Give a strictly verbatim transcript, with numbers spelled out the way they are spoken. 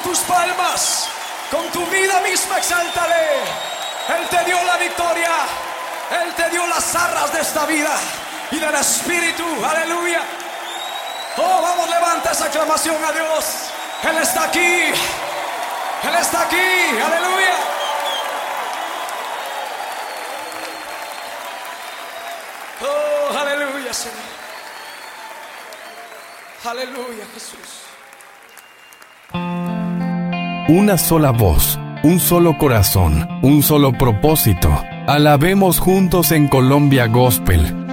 tus palmas, con tu vida misma exáltale. Él te dio la victoria, Él te dio las arras de esta vida y del Espíritu, aleluya. Oh, vamos, levanta esa aclamación a Dios. Él está aquí, Él está aquí, aleluya. Oh, aleluya, Señor. Aleluya, Jesús. Una sola voz, un solo corazón, un solo propósito. Alabemos juntos en Colombia Gospel.